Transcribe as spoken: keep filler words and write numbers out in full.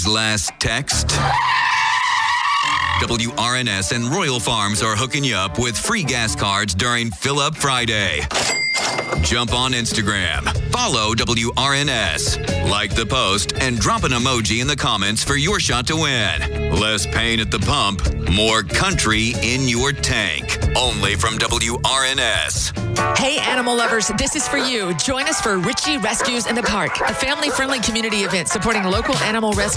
Last text? W R N S and Royal Farms are hooking you up with free gas cards during Fill Up Friday. Jump on Instagram, follow W R N S, like the post, and drop an emoji in the comments for your shot to win. Less pain at the pump, more country in your tank. Only from W R N S. Hey, animal lovers, this is for you. Join us for Richie Rescues in the Park, a family-friendly community event supporting local animal rescue.